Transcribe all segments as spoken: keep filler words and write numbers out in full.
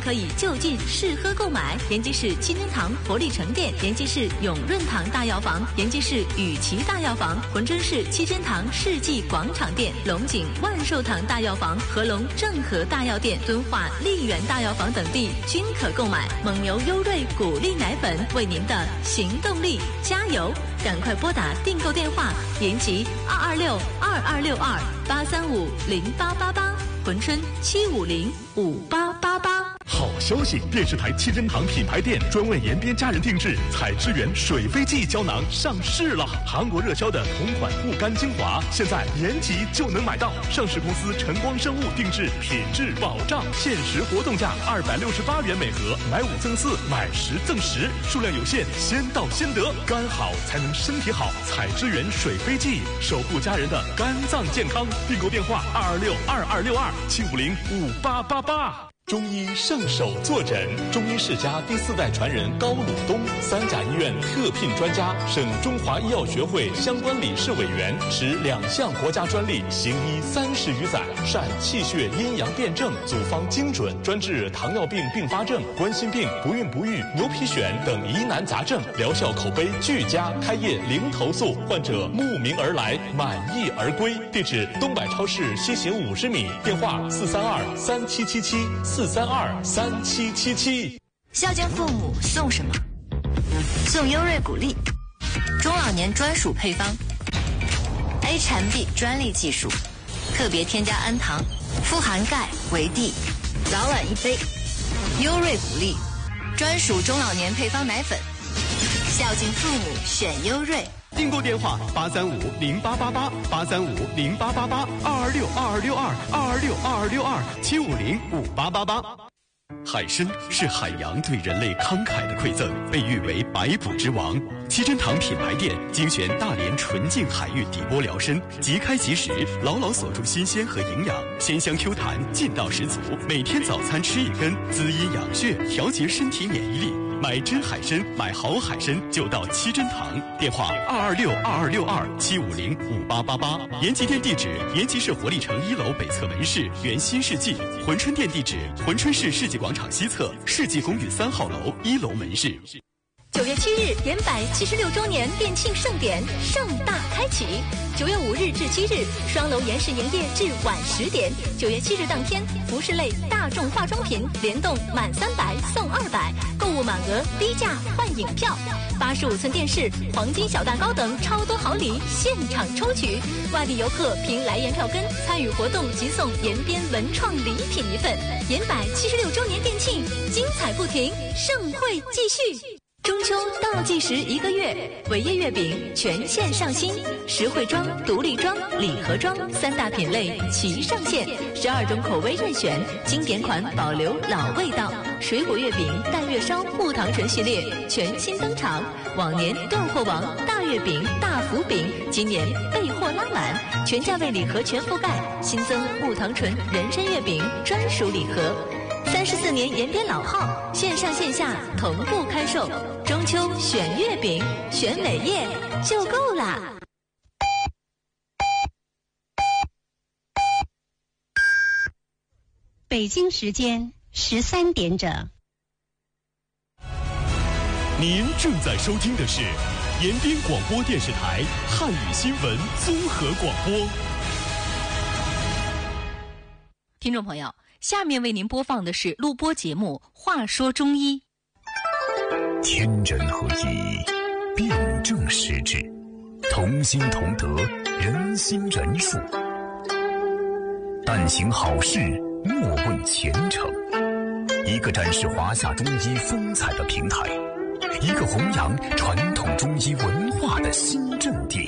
可以就近试喝购买。延吉市七珍堂活力城店、延吉市永润堂大药房、延吉市雨琦大药房、珲春市七珍堂世纪广场店、龙井万寿堂大药房、合隆正和大药店、敦化丽园大药房等地均可购买。蒙牛优瑞谷粒奶粉为您的行动力加油！赶快拨打订购电话：延吉二二六二二六二八三五零八八八，珲春七五零五八八八。 好消息！电视台七珍堂品牌店专为延边家人定制采之源水飞记胶囊上市了。韩国热销的同款护肝精华，现在延吉就能买到。上市公司晨光生物定制，品质保障，限时活动价二百六十八元每盒，买五赠四，买十赠十，数量有限，先到先得。肝好才能身体好，采之源水飞记，守护家人的肝脏健康。订购电话二二六二二六二七五零五八八八。中医圣手坐诊，中医世家第四代传人高鲁东，三甲医院特聘专家，省中华医药学会相关理事委员，持两项国家专利，行医三十余载，善气血阴阳辩证，组方精准，专治糖尿病并发症、冠心病、不孕不育、牛皮癣等疑难杂症，疗效口碑俱佳，开业零投诉，患者慕名而来，满意而归。地址：东百超市西行五十米，电话四三二三七七七。四三二三七七七。 孝敬父母送什么？送优瑞谷粒，中老年专属配方 ，A 产 B 专利技术，特别添加氨糖，富含钙、维 D， 早晚一杯。优瑞谷粒，专属中老年配方奶粉，孝敬父母选优瑞。 订购电话八三五零八八八八三五零八八八二二六二二六二二二六二二六二七五零五八八八。海参是海洋对人类慷慨的馈赠，被誉为百补之王。七珍堂品牌店精选大连纯净海域底波疗参，即开即食，牢牢锁住新鲜和营养，鲜香 Q 弹，劲道十足。每天早餐吃一根，滋阴养血，调节身体免疫力。买真海参，买好海参就到七珍堂。电话二二六二二六二七五零五八八八。延吉店地址：延吉市活力城一楼北侧门市原新世纪。珲春店地址：珲春市世纪广场西侧世纪公寓三号楼一楼门市。 九月七日，延百七十六周年店庆盛典盛大开启。九月五日至七日，双楼延时营业至晚十点。九月七日当天，服饰类大众化妆品联动满三百送二百，购物满额低价换影票。八十五寸电视、黄金小蛋糕等超多好礼现场抽取。外地游客凭来延票根参与活动即送延边文创礼品一份。延百七十六周年店庆精彩不停，盛会继续。中秋倒计时一个月，伟业月饼全线上新，实惠装、独立装、礼盒装三大品类齐上线，十二种口味任选，经典款保留老味道。水果月饼、淡月烧、木糖醇系列全新登场，往年断货王大月饼、大福饼，今年备货拉满，全价位礼盒全覆盖，新增木糖醇人参月饼专属礼盒。三十四年延边老号，线上线下同步开售。中秋选月饼，选伟业就够啦。 北京时间十三点整。 您正在收听的是延边广播电视台汉语新闻综合广播。 听众朋友，下面为您播放的是录播节目《话说中医》。 天人合一，辩证施治，同心同德，人心仁术。但行好事，莫问前程。一个展示华夏中医风采的平台，一个弘扬传统中医文化的新阵地。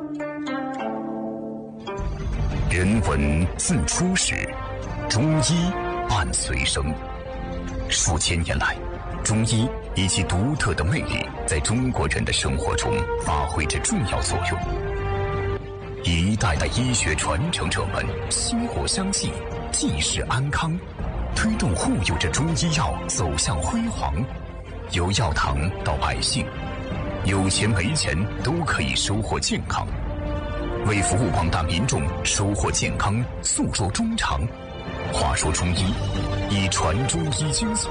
人文自初始，中医伴随生。数千年来，中医以其独特的魅力，在中国人的生活中发挥着重要作用。一代代医学传承者们薪火相继，济世安康，推动护佑着中医药走向辉煌。由药堂到百姓，有钱没钱都可以收获健康。为服务广大民众收获健康，诉说衷肠。话说中医，以传中医精髓，